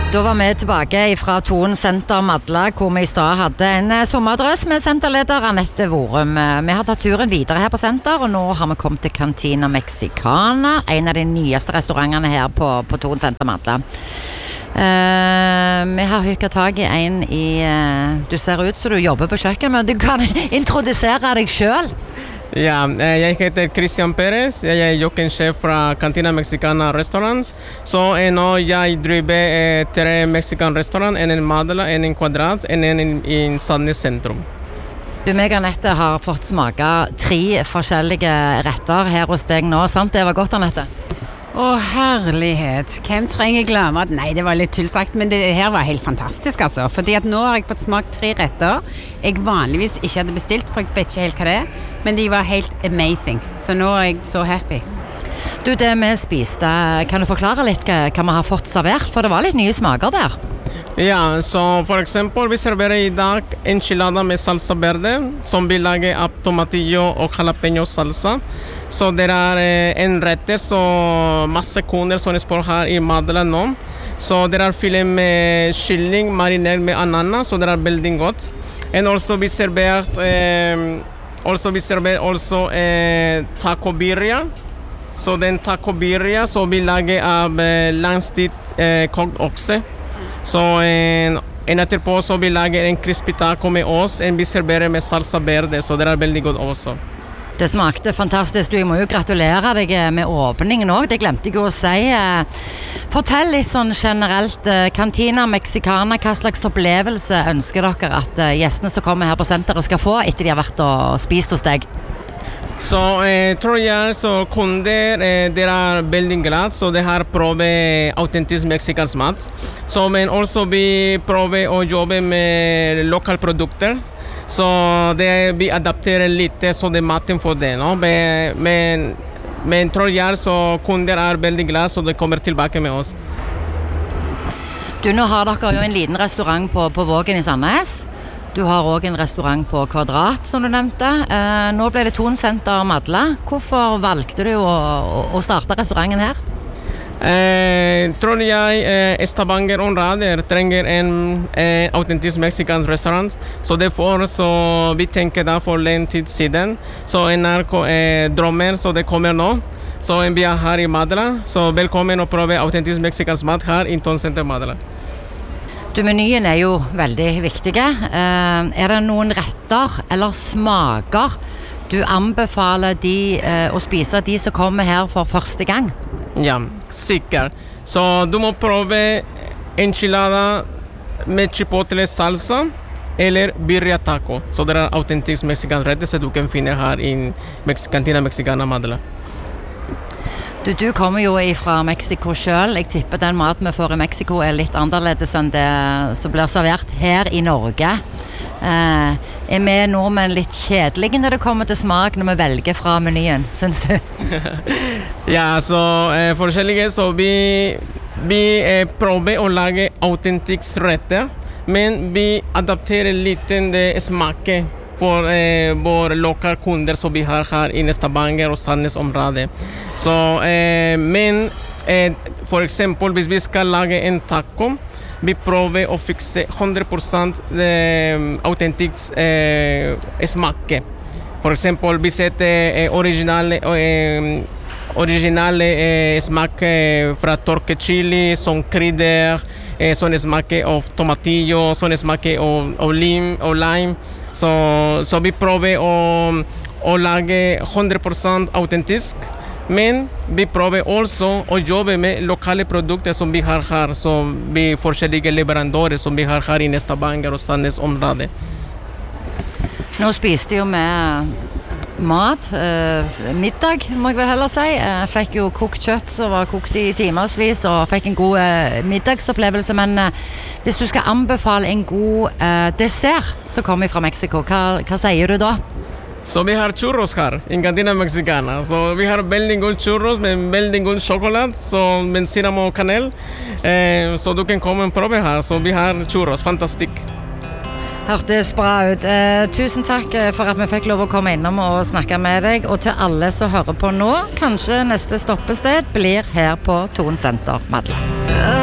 Da var vi tilbake fra Thon Senter Madla, hvor vi I stad hadde en sommerdrøs med senterleder Annette Vorum. Vi har tatt turen videre her på senter, og nå har vi kommet til Cantina Mexicana, en av de nyeste restaurantene her på Thon Senter Madla. Vi har hykket tag I en du ser ut som du jobber på kjøkken, men du kan introdusere deg selv. Ja, jeg heter Christian Perez, jeg kjøkkensjef fra Cantina Mexicana Restaurants. Så nå jeg driver 3 Mexican restaurant, en I Madla, en I Kvadrat, en I Sandnes sentrum. Du, meg og Annette har fått smake 3 forskjellige retter her hos deg nå, sant? Det var godt, Annette? Herlighet, hvem trenger glemmer? Nei, det var litt tullsagt, men det her var helt fantastisk altså, fordi at nå har jeg fått smakt 3 retter jeg vanligvis ikke hadde bestilt, for jeg vet ikke helt hva det men de var helt amazing, så nå jeg så happy. Du, det vi spiste, kan du forklare litt hva vi har fått servert, for det var litt nye smaker der. Ja, så for eksempel, vi serverer I dag enchilada med salsa verde, som vi lager av tomatillo og jalapeño salsa. Så det en retter, så masse kunder som spør her I Madla nå. Så det filet med kylling marinert med ananas, så det veldig godt. Og også vi serverer taco birria. Så den taco birria, så vi lager av langstikt kokt okse. Så en etterpå så vi lager en crispy taco med oss, en vi serverer med salsa verde, så det veldig godt også. Det smakte fantastisk. Du, jeg må jo gratulere deg med åpningen også. Det glemte jeg å si. Fortell litt sånn generelt, Cantina Mexicana, hva slags opplevelse ønsker dere at gjestene som kommer her på senteret skal få etter de har vært og spist hos deg? Så tror jeg så kunder det veldig glad, så det har prøvet autentisk mexikansk mat. Så men også vi prøver å jobbe med lokale produkter. Så det vi adapterer litt så det maten for det, no? Men tror jeg så kunder veldig glad, så de kommer tilbake med oss. Du, nå har dere jo en liten restaurant på Vågen I Sandnes. Du har også en restaurant på Kvadrat, som du nevnte. Nå ble det Thon Senter Madla. Hvorfor valgte du å starte restauranten her? Tror jeg Stavanger-området trenger en autentisk mexikansk restaurant. Så derfor så vi tenker da for en tid siden. Så NRK drømmer, så det kommer nå. Så vi her I Madla. Så velkommen å prøve autentisk mexikansk mat her I Thon Senter Madla. Du, menyen jo veldig viktige. Det noen retter eller smaker du anbefaler å spise de som kommer her for første gang? Ja, sikkert. Så du må prøve enchilada med chipotle salsa eller birria taco. Så det autentisk mexikansk rett, så du kan finne her I Cantina Mexicana Madla. Du kommer jo fra Mexico selv. Jeg tipper den maten vi får I Mexico litt annerledes enn det som blir servert her I Norge. Vi nordmenn litt kjedelige når det kommer til smak når vi velger fra menyen, synes du? Ja, så forskjellige, så vi prøver å lage autentisk retter, men vi adapterer litt det smaken for våre lokale kunder som vi har her I Stavanger og Sandnes området. Så, men for eksempel, hvis vi skal lage en taco, vi prøver å fikse 100% autentisk smak. For eksempel, vi setter originale smak fra tørket chili, som krydder, sånn smak av tomatillo, sånn smak av lime. Så vi prøver å lage 100% autentisk, men vi prøver også å jobbe med lokale produkter som vi har her, som vi forskjellige leverandører som vi har her I Stavanger og Sandnes området. Nå spiste jo med mat, middag må jeg vel heller si. Jeg fikk jo kokt kjøtt som var kokt I timersvis og fikk en god middagsopplevelse, men hvis du skal anbefale en god dessert som kommer fra Mexico, hva sier du da? Så vi har churros her I Cantina Mexicana. Så vi har veldig god churros med veldig god sjokolade, med cinnamon og kanel. Så du kan komme og prøve her. Så vi har churros, fantastisk. Hørtes bra ut. Tusen takk for at vi fikk lov å komme innom og snakke med deg. Og til alle som hører på nå, kanskje neste stoppested blir her på Thon Senter Madla.